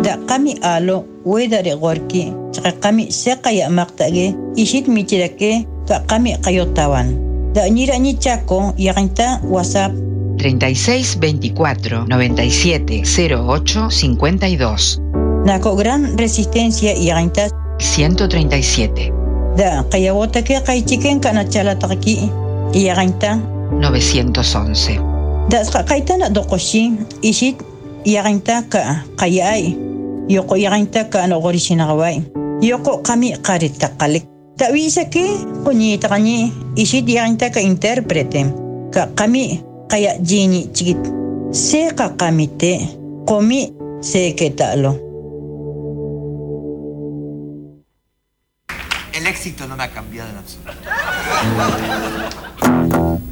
Da kami alo wedare gorki chaka kami sekaya maktage ishit michirake ka kami kayotawan. Da nira ni chako yakinta WhatsApp 36 24 97 08 52. Nako gran resistencia yakinta 137. Da kayawota ke kaichiken kana chalataki yakinta 911. Da kaitana dokoshi ishit yakinta ka kayai yoko yakinta ka no gorishinawai yoko kami qaritakalik tawisa ke kunyita kani ishit yakinta ka interprete ka kami kaya jini chikit se ka kamite komi se ketalo. El éxito no me ha cambiado en absoluto.